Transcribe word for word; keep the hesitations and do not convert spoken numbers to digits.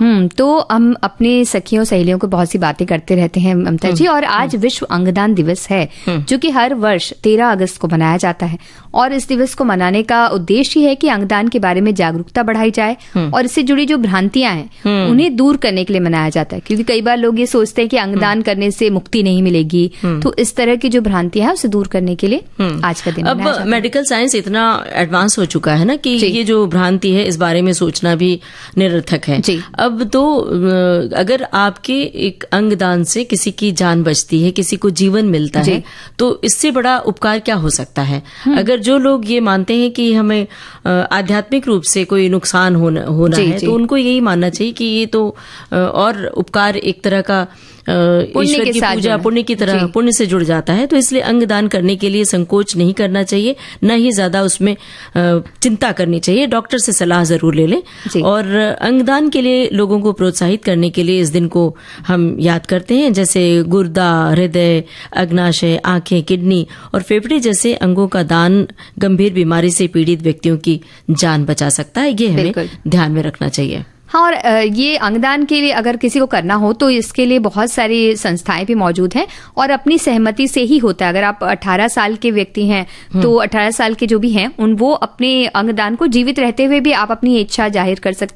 हम्म तो हम अपने सखियों सहेलियों को बहुत सी बातें करते रहते हैं ममता जी, और आज विश्व अंगदान दिवस है जो कि हर वर्ष तेरह अगस्त को मनाया जाता है। और इस दिवस को मनाने का उद्देश्य है कि अंगदान के बारे में जागरूकता बढ़ाई जाए और इससे जुड़ी जो भ्रांतियां हैं उन्हें दूर करने के लिए मनाया जाता है, क्योंकि कई बार लोग ये सोचते हैं कि अंगदान करने से मुक्ति नहीं मिलेगी। तो इस तरह की जो भ्रांतियां हैं उसे दूर करने के लिए आज का दिन मनाया जाता है। अब मेडिकल साइंस इतना एडवांस हो चुका है ना कि ये जो भ्रांति है इस बारे में सोचना भी निरर्थक है। अब तो अगर आपके एक अंगदान से किसी की जान बचती है, किसी को जीवन मिलता है, तो इससे बड़ा उपकार क्या हो सकता है। अगर जो लोग ये मानते हैं कि हमें आध्यात्मिक रूप से कोई नुकसान होना होना है, तो उनको यही मानना चाहिए कि ये तो और उपकार एक तरह का ईश्वर की पूजा पुण्य की तरह पुण्य से जुड़ जाता है। तो इसलिए अंगदान करने के लिए संकोच नहीं करना चाहिए, न ही ज्यादा उसमें चिंता करनी चाहिए। डॉक्टर से सलाह जरूर ले लें। और अंगदान के लिए लोगों को प्रोत्साहित करने के लिए इस दिन को हम याद करते हैं, जैसे गुर्दा, हृदय, अग्नाशय, आंखें, किडनी और फेफड़े जैसे अंगों का दान गंभीर बीमारी से पीड़ित व्यक्तियों की जान बचा सकता है। ये हमें ध्यान में रखना चाहिए। हाँ, और ये अंगदान के लिए अगर किसी को करना हो तो इसके लिए बहुत सारी संस्थाएं भी मौजूद हैं और अपनी सहमति से ही होता है। अगर आप अठारह साल के व्यक्ति हैं तो अठारह साल के जो भी हैं उन वो अपने अंगदान को जीवित रहते हुए भी आप अपनी इच्छा जाहिर कर सकते